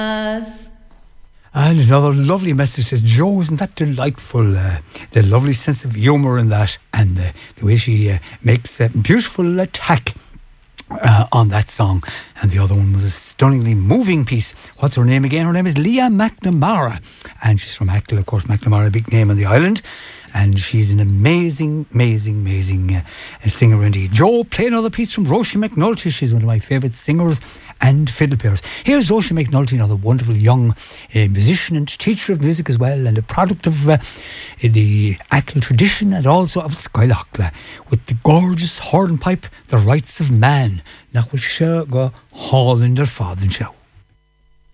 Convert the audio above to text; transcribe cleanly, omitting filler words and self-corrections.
And another lovely message says, Joe, isn't that delightful? The lovely sense of humour in that, and the way she makes a beautiful attack on that song. And the other one was a stunningly moving piece. What's her name again? Her name is Leah McNamara, and she's from Achill, of course. McNamara, a big name on the island, and she's an amazing singer indeed. Joe, play another piece from Roisin McNulty. She's one of my favourite singers and fiddle players. Here's Roisin McNulty, another wonderful young musician and teacher of music as well, and a product of the Achill tradition and also of Skylochla, with the gorgeous hornpipe, The Rights of Man. Nach bhfuil se go hall in der Faden show.